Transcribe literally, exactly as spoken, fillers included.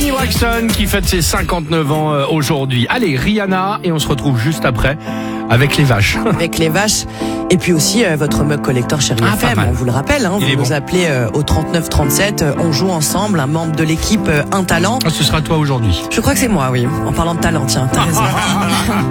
Toni Braxton qui fête ses cinquante-neuf ans euh, aujourd'hui. Allez, Rihanna, et on se retrouve juste après avec les vaches. Avec les vaches. Et puis aussi euh, votre mug collector Chérie Ah, F M, on vous le rappelle, hein, Il vous est nous bon. appelez euh, au trente-neuf trente-sept, euh, on joue ensemble, un membre de l'équipe, euh, un talent. Ah, ce sera toi aujourd'hui. Je crois que c'est moi, oui, en parlant de talent, tiens, t'as raison.